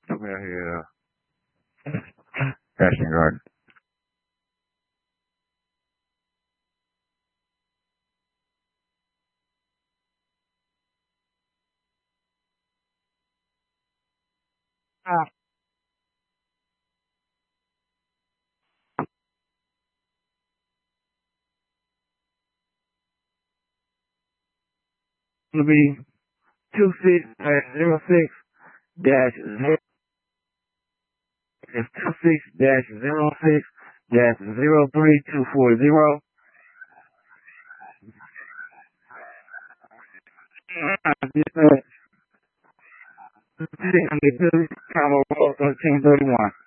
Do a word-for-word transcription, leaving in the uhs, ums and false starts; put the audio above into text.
Over here, uh, Ashton Garden. Ah, it'll be two six zero six dash zero. It's two six dash zero six dash zero three two four zero. Dispatch. Combo thirteen thirty one.